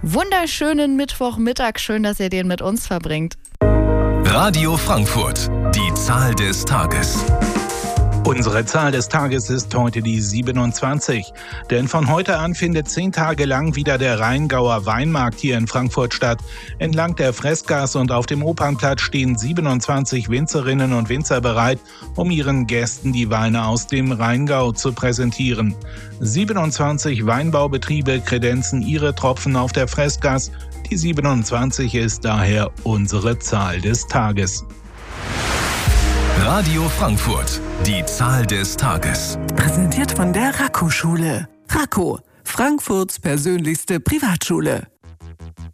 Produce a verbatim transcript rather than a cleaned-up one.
Wunderschönen Mittwochmittag, schön, dass ihr den mit uns verbringt. Radio Frankfurt, die Zahl des Tages. Unsere Zahl des Tages ist heute die siebenundzwanzig. Denn von heute an findet zehn Tage lang wieder der Rheingauer Weinmarkt hier in Frankfurt statt. Entlang der Fressgasse und auf dem Opernplatz stehen siebenundzwanzig Winzerinnen und Winzer bereit, um ihren Gästen die Weine aus dem Rheingau zu präsentieren. siebenundzwanzig Weinbaubetriebe kredenzen ihre Tropfen auf der Fressgasse. Die siebenundzwanzig ist daher unsere Zahl des Tages. Radio Frankfurt, die Zahl des Tages. Präsentiert von der Racco-Schule. Racco, Frankfurts persönlichste Privatschule.